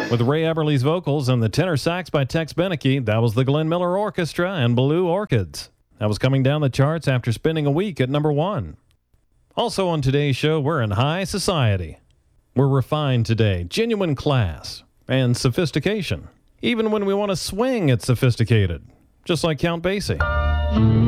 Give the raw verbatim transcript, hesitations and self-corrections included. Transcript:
With Ray Eberle's vocals and the tenor sax by Tex Beneke, that was the Glenn Miller Orchestra and Blue Orchids. That was coming down the charts after spending a week at number one. Also on today's show, we're in high society. We're refined today, genuine class, and sophistication. Even when we want to swing, it's sophisticated, just like Count Basie.